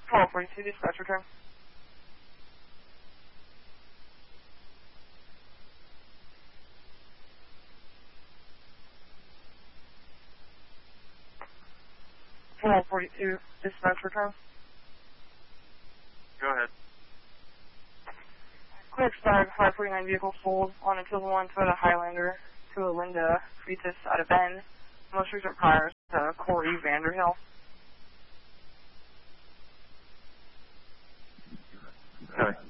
1242, dispatch return. Floor 42, dispatch return. Go ahead. Quick start, 549 vehicle sold on a 201 Toyota Highlander to a Linda Freitas out of Bend. Most recent priors, Corey Vanderhill. Okay.